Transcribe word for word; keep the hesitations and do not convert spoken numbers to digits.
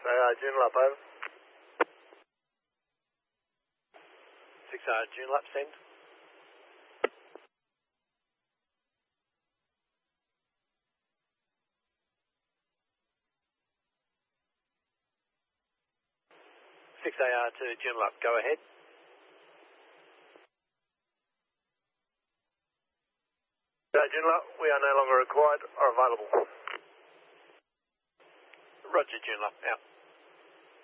A R Joondalup, over. six A R Joondalup, send. six A R to Joondalup, go ahead. A R Joondalup, we are no longer required or available. Roger, Joondalup, out.